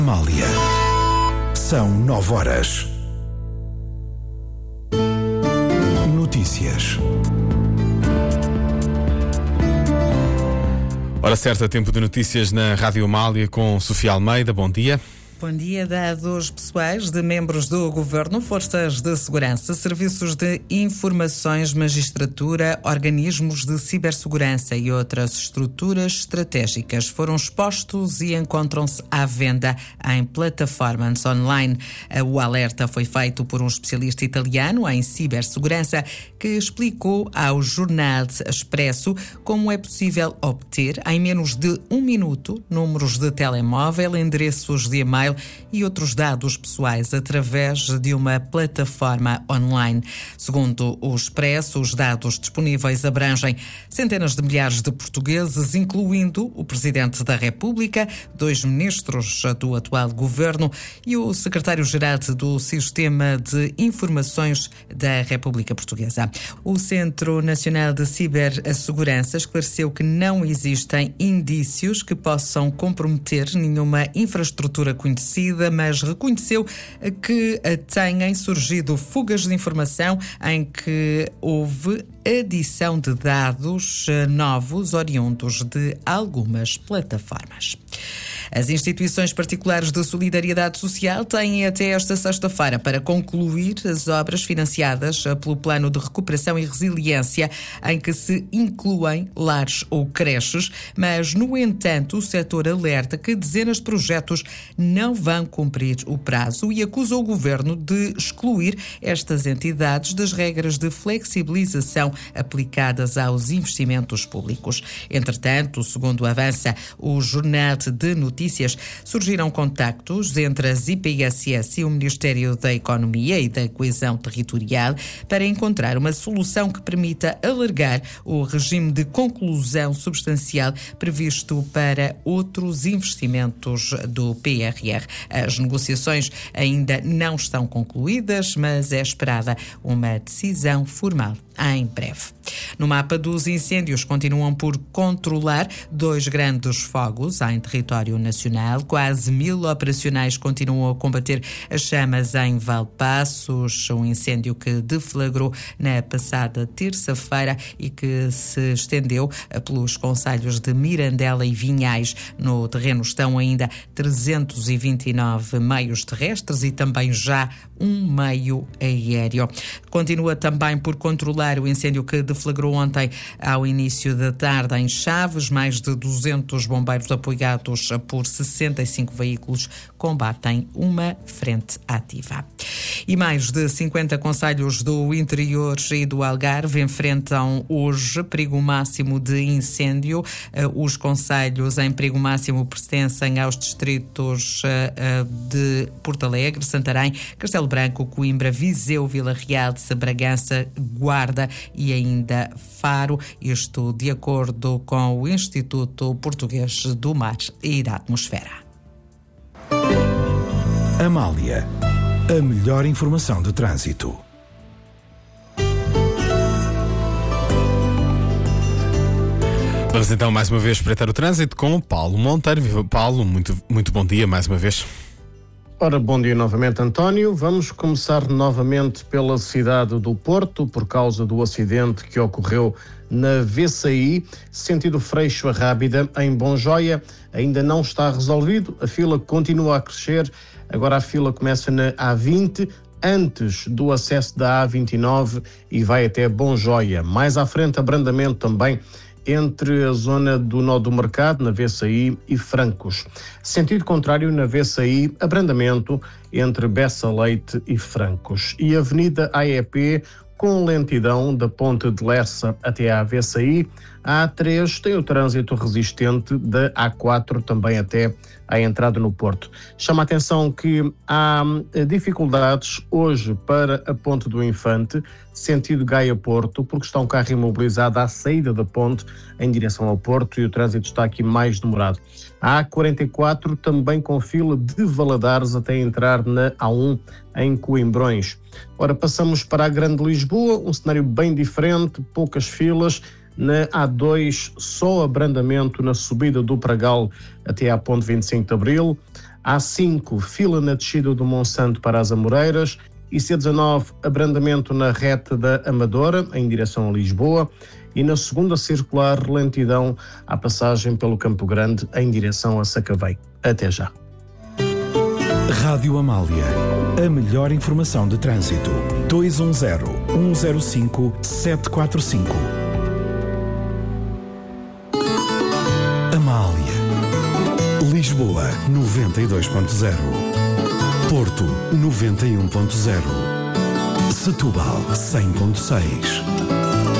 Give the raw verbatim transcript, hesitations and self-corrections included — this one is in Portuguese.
Amália. São nove horas. Notícias. Hora certa, tempo de notícias na Rádio Amália com Sofia Almeida. Bom dia. Bom dia. Dados pessoais de membros do Governo, forças de segurança, serviços de informações, magistratura, organismos de cibersegurança e outras estruturas estratégicas foram expostos e encontram-se à venda em plataformas online. O alerta foi feito por um especialista italiano em cibersegurança que explicou ao jornal Expresso como é possível obter, em menos de um minuto, números de telemóvel, endereços de e-mail e outros dados pessoais através de uma plataforma online. Segundo o Expresso, os dados disponíveis abrangem centenas de milhares de portugueses, incluindo o Presidente da República, dois ministros do atual governo e o Secretário-Geral do Sistema de Informações da República Portuguesa. O Centro Nacional de Cibersegurança esclareceu que não existem indícios que possam comprometer nenhuma infraestrutura conhecida, mas reconheceu que tenham surgido fugas de informação em que houve adição de dados novos oriundos de algumas plataformas. As instituições particulares de solidariedade social têm até esta sexta-feira para concluir as obras financiadas pelo Plano de Recuperação e Resiliência, em que se incluem lares ou creches, mas, no entanto, o setor alerta que dezenas de projetos não vão cumprir o prazo e acusa o Governo de excluir estas entidades das regras de flexibilização aplicadas aos investimentos públicos. Entretanto, segundo avança o Jornal de Notícias, surgiram contactos entre as I P S S e o Ministério da Economia e da Coesão Territorial para encontrar uma solução que permita alargar o regime de conclusão substancial previsto para outros investimentos do P R R. As negociações ainda não estão concluídas, mas é esperada uma decisão formal em breve. No mapa dos incêndios, continuam por controlar dois grandes fogos em território nacional. Quase mil operacionais continuam a combater as chamas em Valpaços, um incêndio que deflagrou na passada terça-feira e que se estendeu pelos concelhos de Mirandela e Vinhais. No terreno estão ainda trezentos e vinte e nove meios terrestres e também já um meio aéreo. Continua também por controlar o incêndio que deflagrou ontem ao início da tarde em Chaves. Mais de duzentos bombeiros apoiados por sessenta e cinco veículos combatem uma frente ativa. E mais de cinquenta concelhos do interior e do Algarve enfrentam hoje perigo máximo de incêndio. Os concelhos em perigo máximo pertencem aos distritos de Porto Alegre, Santarém, Castelo Branco, Coimbra, Viseu, Vila Real, Bragança, Guarda e ainda Faro. Isto de acordo com o Instituto Português do Mar e da Atmosfera. Amália, a melhor informação de trânsito. Vamos então mais uma vez espreitar o trânsito com o Paulo Monteiro. Viva Paulo, muito, muito bom dia mais uma vez. Ora, bom dia novamente, António. Vamos começar novamente pela cidade do Porto, por causa do acidente que ocorreu na V C I, sentido Freixo a Rábida, em Bonjoia. Ainda não está resolvido, a fila continua a crescer. Agora a fila começa na A vinte, antes do acesso da A vinte e nove e vai até Bonjoia. Mais à frente, abrandamento também entre a zona do Nó do Mercado, na V C I, e Francos. Sentido contrário, na V C I, abrandamento entre Bessa Leite e Francos. E a Avenida A E P, com lentidão da Ponte de Lessa até à V C I. A A três tem o trânsito resistente da A quatro também até à entrada no Porto. Chama a atenção que há dificuldades hoje para a Ponte do Infante, sentido Gaia-Porto, porque está um carro imobilizado à saída da ponte em direção ao Porto e o trânsito está aqui mais demorado. A A quarenta e quatro também com fila de Valadares até entrar na A um em Coimbrões. Ora, passamos para a Grande Lisboa, um cenário bem diferente, poucas filas. Na A dois, só abrandamento na subida do Pragal até à Ponte vinte e cinco de Abril. A cinco, fila na descida do Monsanto para as Amoreiras. I C dezanove, abrandamento na reta da Amadora, em direção a Lisboa. E na segunda circular, lentidão à passagem pelo Campo Grande, em direção a Sacavém. Até já. Rádio Amália. A melhor informação de trânsito. dois um zero, um zero cinco, sete quatro cinco. Amália. Lisboa, noventa e dois ponto zero. Porto, noventa e um ponto zero. Setúbal, cem ponto seis.